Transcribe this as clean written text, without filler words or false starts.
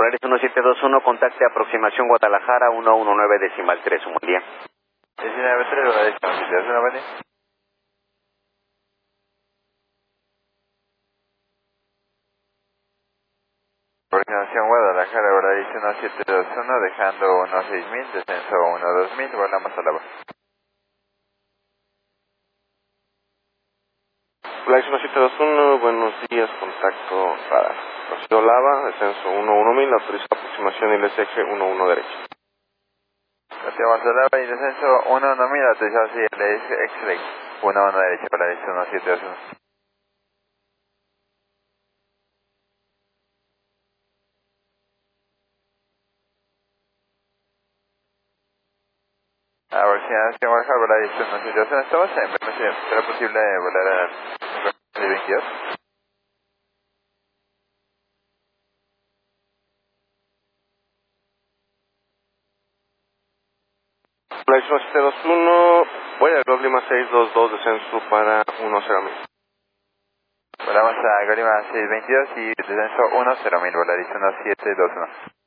Volaris 1721, contacte aproximación Guadalajara 119.3. Un buen día. 19.3, Volaris 1721, buen día. Aproximación Guadalajara, Volaris 1721, dejando 16.000, descenso 12.000, volamos a la baja. Volaris 1721, buenos días, contacto radar. Rocío Lava, descenso 11.000, autoriza aproximación ILS-eje 11 derecha. Rocío Lava y descenso 11.000, autoriza ILS X-Ray 11 derecha, Volaris 1721. Aproximación Guadalajara, Volaris 1721, estamos en BMC, ¿será posible volar a 22? Volaris 1721, voy a Golf Lima 622, descenso para 10.000. Volamos a Golima 622 y descenso 10.000, Volaris 1721.